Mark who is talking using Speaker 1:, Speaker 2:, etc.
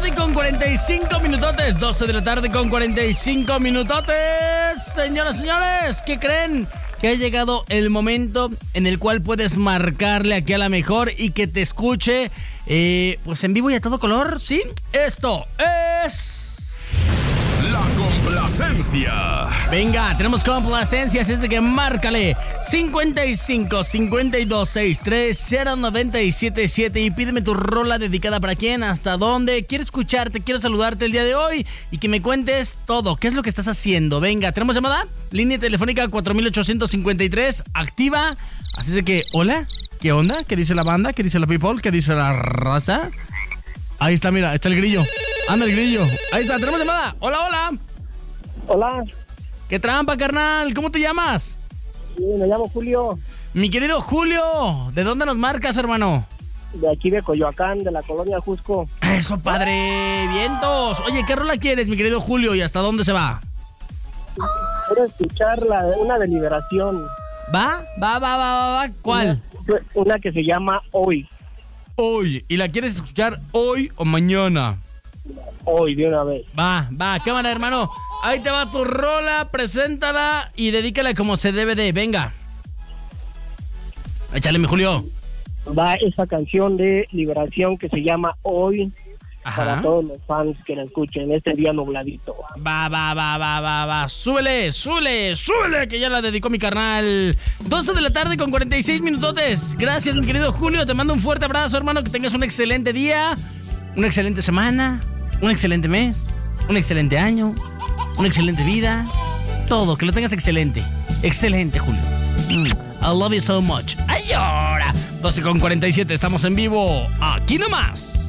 Speaker 1: tarde con 45 minutotes. 12 de la tarde con 45 minutotes. Señoras, señores, ¿qué creen? Que ha llegado el momento en el cual puedes marcarle aquí a la mejor y que te escuche, pues en vivo y a todo color, ¿sí? Esto es...
Speaker 2: La complacencia.
Speaker 1: Venga, tenemos complacencia, así es de que márcale 55 52 63 0977 y pídeme tu rola dedicada para quién, hasta dónde. Quiero escucharte, quiero saludarte el día de hoy y que me cuentes todo, qué es lo que estás haciendo. Venga, ¿tenemos llamada? Línea telefónica 4853, activa. Así es de que, hola, ¿qué onda? ¿Qué dice la banda? ¿Qué dice la people? ¿Qué dice la raza? Ahí está, mira, está el grillo. Anda el grillo. Ahí está, tenemos llamada. Hola, hola.
Speaker 3: Hola.
Speaker 1: ¿Qué trampa, carnal? ¿Cómo te llamas?
Speaker 3: Sí, me llamo Julio.
Speaker 1: Mi querido Julio, ¿de dónde nos marcas, hermano?
Speaker 3: De aquí de Coyoacán, de la colonia Jusco.
Speaker 1: Eso, padre. Vientos. Oye, ¿qué rola quieres, mi querido Julio? ¿Y hasta dónde se va?
Speaker 3: Quiero escuchar una de Liberación.
Speaker 1: ¿Va? ¿Cuál?
Speaker 3: Una que se llama Hoy.
Speaker 1: Hoy. ¿Y la quieres escuchar hoy o mañana?
Speaker 3: Hoy, de una vez.
Speaker 1: Va, cámara, hermano. Ahí te va tu rola, preséntala y dedícala como se debe de. Venga. Échale, mi Julio.
Speaker 3: Va esa canción de Liberación que se llama Hoy.
Speaker 1: Ajá.
Speaker 3: Para todos los fans que la escuchen este día nubladito.
Speaker 1: Va. Súbele, que ya la dedicó mi carnal. 12 de la tarde con 46 minutotes. Gracias, mi querido Julio. Te mando un fuerte abrazo, hermano. Que tengas un excelente día, una excelente semana, un excelente mes, un excelente año, una excelente vida. Todo, que lo tengas excelente. Excelente, Julio. I love you so much. Ay, ahora. 12 con 47, estamos en vivo. Aquí nomás.